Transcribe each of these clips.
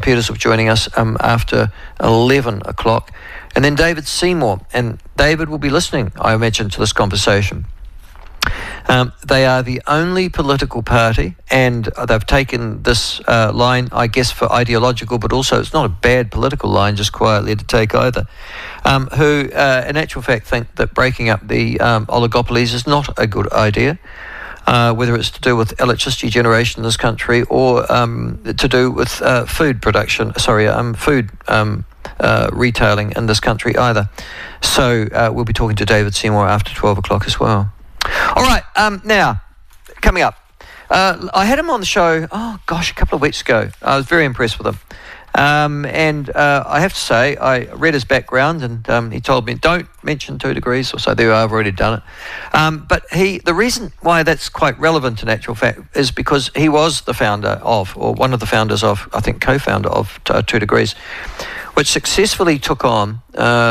Peters will be joining us after 11 o'clock. And then David Seymour. And David will be listening, I imagine, to this conversation. They are the only political party, and they've taken this line, I guess, for ideological, but also it's not a bad political line, just quietly to take either, who in actual fact think that breaking up the oligopolies is not a good idea, whether it's to do with electricity generation in this country or to do with food production, food retailing in this country either. So we'll be talking to David Seymour after 12 o'clock as well. All right, now, coming up, I had him on the show, a couple of weeks ago. I was very impressed with him. And I have to say, I read his background, and he told me, don't mention 2 degrees, or so there I've already done it. But the reason why that's quite relevant in actual fact is because he was the founder of, or one of the founders of, I think co-founder of 2 degrees, which successfully took on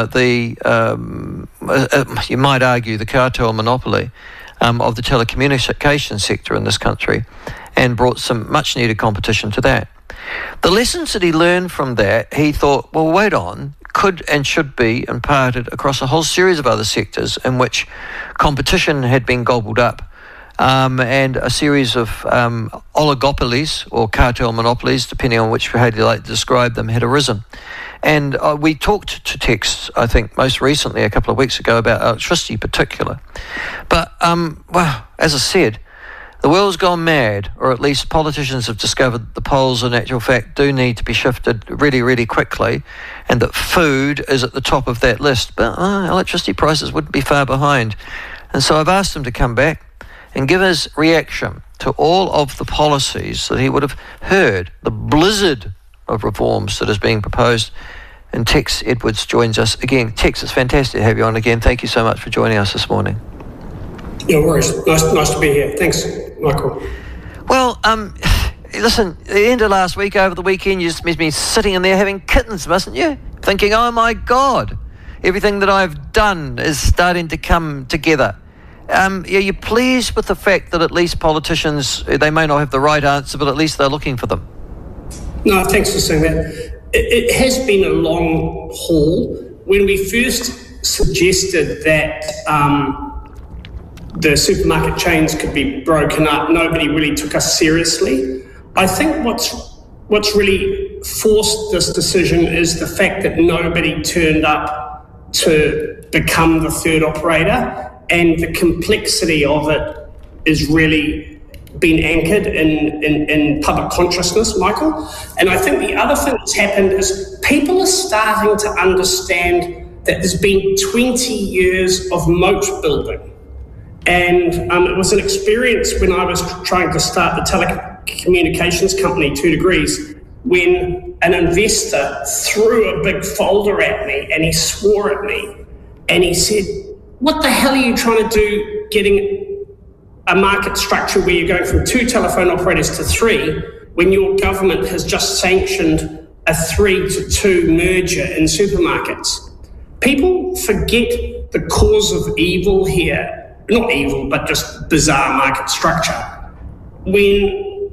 you might argue, the cartel monopoly of the telecommunications sector in this country, and brought some much needed competition to that. The lessons that he learned from that, he thought, well, wait on, could and should be imparted across a whole series of other sectors in which competition had been gobbled up, and a series of oligopolies or cartel monopolies, depending on which how you like to describe them, had arisen. And we talked to Tex, I think, most recently a couple of weeks ago about electricity in particular. But, as I said, the world's gone mad, or at least politicians have discovered the polls in actual fact do need to be shifted really, really quickly, and that food is at the top of that list. But electricity prices wouldn't be far behind. And so I've asked him to come back and give his reaction to all of the policies that he would have heard, the blizzard of reforms that is being proposed. And Tex Edwards joins us again. Tex, it's fantastic to have you on again. Thank you so much for joining us this morning. No worries. Nice to be here. Thanks, Michael. Well, listen, at the end of last week, over the weekend, you just must be sitting in there having kittens, mustn't you? Thinking, oh my God, everything that I've done is starting to come together. Are you pleased with the fact that at least politicians, they may not have the right answer, but at least they're looking for them? No, thanks for saying that. It has been a long haul. When we first suggested that the supermarket chains could be broken up, nobody really took us seriously. I think what's really forced this decision is the fact that nobody turned up to become the third operator, and the complexity of it is really been anchored in public consciousness, Michael. And I think the other thing that's happened is people are starting to understand that there's been 20 years of moat building. And it was an experience when I was trying to start the telecommunications company, 2 degrees, when an investor threw a big folder at me and he swore at me and he said, what the hell are you trying to do getting a market structure where you're going from 2 telephone operators to 3 when your government has just sanctioned a 3-to-2 merger in supermarkets? People forget the cause of evil here, not evil, but just bizarre market structure. When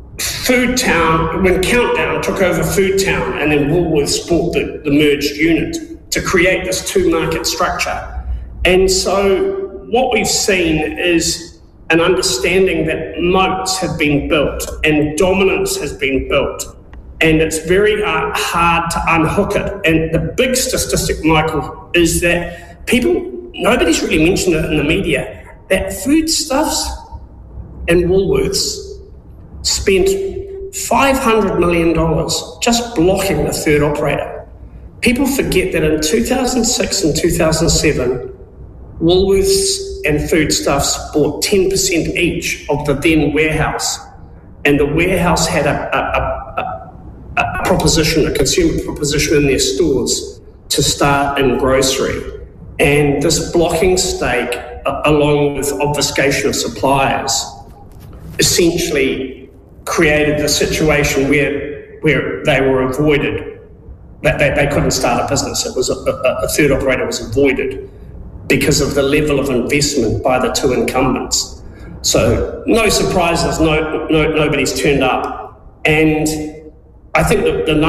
Countdown took over Foodtown and then Woolworths bought the merged unit to create this 2 market structure. And so what we've seen is an understanding that moats have been built and dominance has been built, and it's very hard to unhook it. And the big statistic, Michael, is that nobody's really mentioned it in the media, that Foodstuffs and Woolworths spent $500 million just blocking the third operator. People forget that in 2006 and 2007, Woolworths and Foodstuffs bought 10% each of the then warehouse, and the warehouse had a proposition, a consumer proposition in their stores to start in grocery. And this blocking stake, along with obfuscation of suppliers, essentially created the situation where they were avoided, that they couldn't start a business. It was a third operator was avoided because of the level of investment by the 2 incumbents. So no surprises, nobody's turned up. And I think that the